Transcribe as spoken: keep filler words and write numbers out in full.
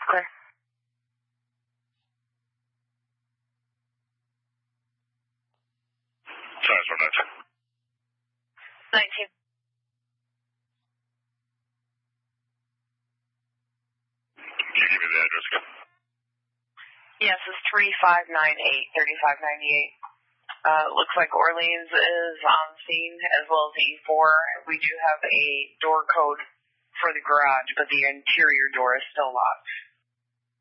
Clear. Size one nineteen. nineteen. Can you give me the address again? Yes, it's three five nine eight, thirty-five ninety-eight. Uh, looks like Orleans is on scene as well as E four. We do have a door code for the garage, but the interior door is still locked.